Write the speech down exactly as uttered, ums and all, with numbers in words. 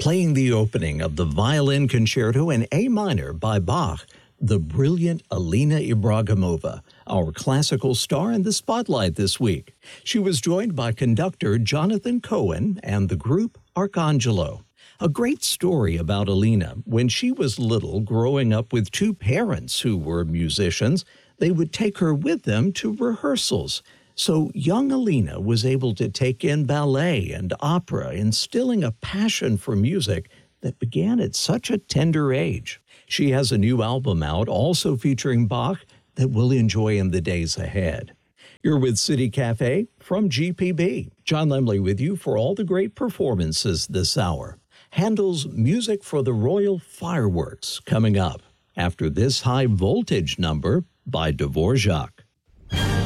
playing the opening of the Violin Concerto in A minor by Bach, the brilliant Alina Ibragimova, our classical star in the spotlight this week. She was joined by conductor Jonathan Cohen and the group Arcangelo. A great story about Alina. When she was little, growing up with two parents who were musicians, they would take her with them to rehearsals. So young Alina was able to take in ballet and opera, instilling a passion for music that began at such a tender age. She has a new album out, also featuring Bach, that we'll enjoy in the days ahead. You're with City Cafe from G P B. John Lemley with you for all the great performances this hour. Handel's Music for the Royal Fireworks coming up after this high voltage number by Dvorak.